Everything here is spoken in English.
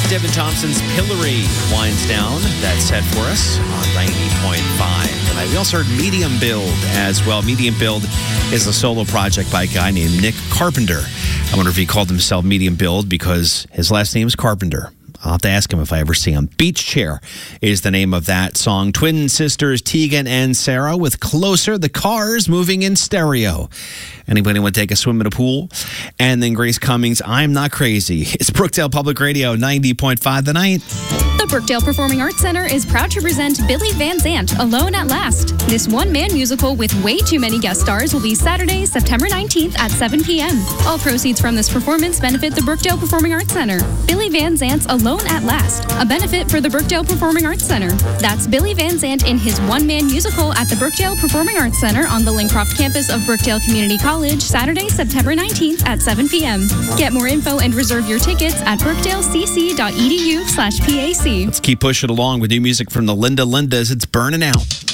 Devin Thompson's Pillory winds down. That's set for us on 90.5 tonight. We also heard Medium Build as well. Medium Build is a solo project by a guy named Nick Carpenter. I wonder if he called himself Medium Build because his last name is Carpenter. I'll have to ask him if I ever see him. Beach Chair is the name of that song. Twin sisters Tegan and Sarah with Closer, the Cars moving in stereo. Anybody want to take a swim in a pool? And then Grace Cummings, I'm Not Crazy. It's Brookdale Public Radio, 90.5 The Night. The Brookdale Performing Arts Center is proud to present Billy Van Zandt, Alone at Last. This one-man musical with way too many guest stars will be Saturday, September 19th at 7 p.m. All proceeds from this performance benefit the Brookdale Performing Arts Center. Billy Van Zandt's Alone at Last, a benefit for the Brookdale Performing Arts Center. That's Billy Van Zandt in his one-man musical at the Brookdale Performing Arts Center on the Lincroft campus of Brookdale Community College, Saturday, September 19th at 7 p.m. Get more info and reserve your tickets at brookdalecc.edu/PAC. Let's keep pushing along with new music from the Linda Lindas. It's Burning Out.